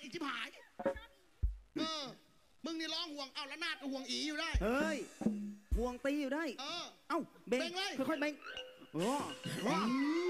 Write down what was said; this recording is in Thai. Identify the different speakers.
Speaker 1: ไอ้ชิบหายมึงนี่ร้องห่วงเอาละนาดก็ห่วงอีอยู่ได้
Speaker 2: เฮ้ยห่วงตีอยู่ได้เอ้าเบ่งเลยค่อยๆเบ่ง